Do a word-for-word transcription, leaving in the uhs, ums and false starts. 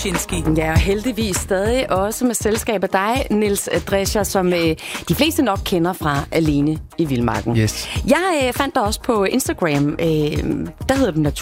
Tuschinski. Ja, og heldigvis stadig også med selskab af dig, Niels Drescher, som øh, de fleste nok kender fra Alene i Vildmarken. Yes. Jeg øh, fandt dig også på Instagram. Øh, der hedder du Natur